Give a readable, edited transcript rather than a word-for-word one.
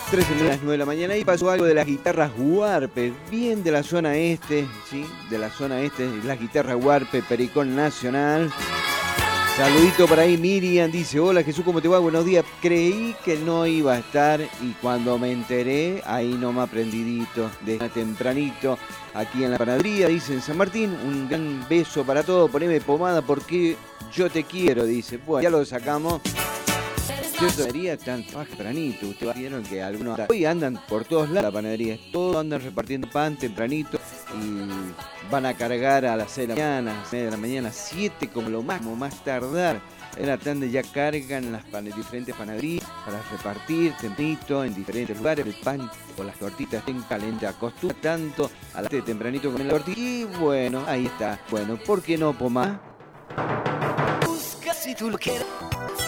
13 minutos a las 9 de la mañana y pasó algo de las guitarras Huarpe, bien de la zona este, ¿sí? De la zona este, las guitarras Huarpe, Pericón Nacional. Saludito por ahí, Miriam dice, hola Jesús, ¿cómo te va? Buenos días. Creí que no iba a estar y cuando me enteré, ahí nomás prendidito, de tempranito, aquí en la panadería, dice en San Martín, un gran beso para todos, poneme pomada porque yo te quiero, dice. Bueno, ya lo sacamos. Yo panadería tan tempranito, ustedes vieron que algunos hoy andan por todos lados la panadería, todos andan repartiendo pan tempranito y van a cargar a las 6 de la mañana, 6 de la mañana, 7 como lo máximo, más tardar. En la tarde ya cargan las diferentes panaderías para repartir tempranito en diferentes lugares. El pan o las tortitas estén calientes, acostumbra tanto a las 7 tempranito comer la tortilla. Y bueno, ahí está. Bueno, ¿por qué no pomar? Busca si tú lo quieres.